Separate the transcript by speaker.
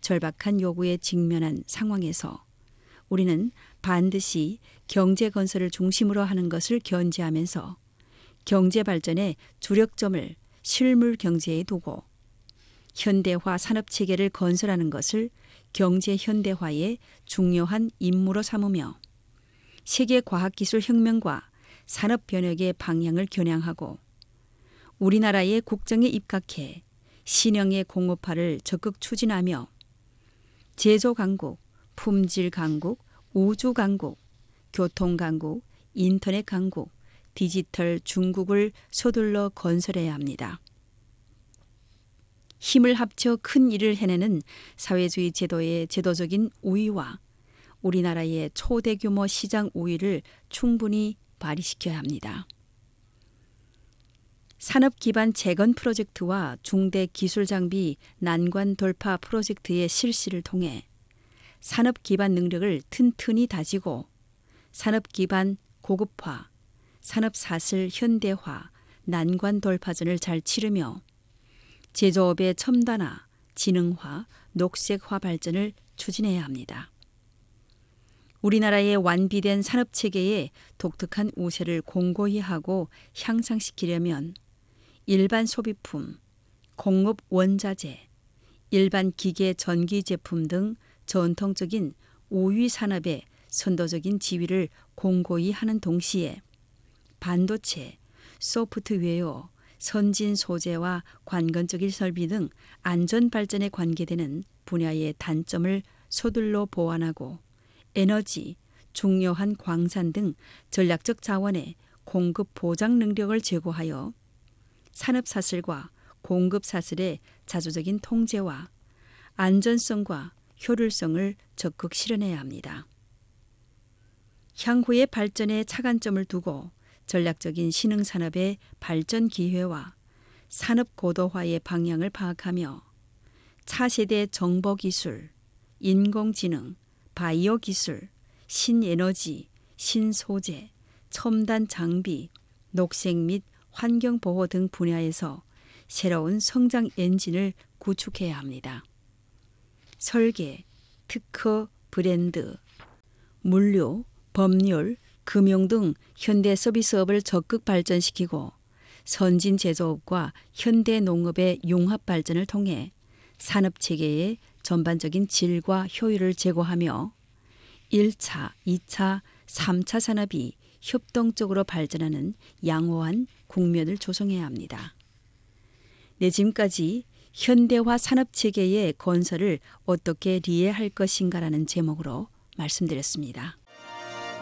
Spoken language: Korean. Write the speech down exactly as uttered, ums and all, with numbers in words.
Speaker 1: 절박한 요구에 직면한 상황에서 우리는 반드시 경제 건설을 중심으로 하는 것을 견지하면서 경제 발전의 주력점을 실물 경제에 두고 현대화 산업 체계를 건설하는 것을 경제 현대화의 중요한 임무로 삼으며 세계 과학기술 혁명과 산업 변혁의 방향을 겨냥하고 우리나라의 국정에 입각해 신형의 공업화를 적극 추진하며 제조 강국, 품질 강국, 우주 강국, 교통 강국, 인터넷 강국, 디지털 중국을 서둘러 건설해야 합니다. 힘을 합쳐 큰 일을 해내는 사회주의 제도의 제도적인 우위와 우리나라의 초대규모 시장 우위를 충분히 발휘시켜야 합니다. 산업 기반 재건 프로젝트와 중대 기술 장비 난관 돌파 프로젝트의 실시를 통해 산업 기반 능력을 튼튼히 다지고 산업 기반 고급화, 산업 사슬 현대화, 난관 돌파전을 잘 치르며 제조업의 첨단화, 지능화, 녹색화 발전을 추진해야 합니다. 우리나라의 완비된 산업체계의 독특한 우세를 공고히 하고 향상시키려면 일반 소비품, 공업 원자재, 일반 기계 전기 제품 등 전통적인 우위 산업의 선도적인 지위를 공고히 하는 동시에 반도체, 소프트웨어, 선진 소재와 관건적인 설비 등 안전 발전에 관계되는 분야의 단점을 서둘러 보완하고 에너지, 중요한 광산 등 전략적 자원의 공급 보장 능력을 제고하여 산업 사슬과 공급 사슬의 자주적인 통제와 안전성과 효율성을 적극 실현해야 합니다. 향후의 발전에 차관점을 두고 전략적인 신흥산업의 발전 기회와 산업 고도화의 방향을 파악하며 차세대 정보기술, 인공지능, 바이오 기술, 신에너지, 신소재, 첨단 장비, 녹색 및 환경보호 등 분야에서 새로운 성장 엔진을 구축해야 합니다. 설계, 특허, 브랜드, 물류, 법률, 금융 등 현대 서비스업을 적극 발전시키고 선진 제조업과 현대 농업의 융합 발전을 통해 산업체계의 전반적인 질과 효율을 제고하며 일 차, 이 차, 삼 차 산업이 협동적으로 발전하는 양호한 국면을 조성해야 합니다. 네, 지금까지 현대화 산업체계의 건설을 어떻게 리해할 것인가라는 제목으로 말씀드렸습니다.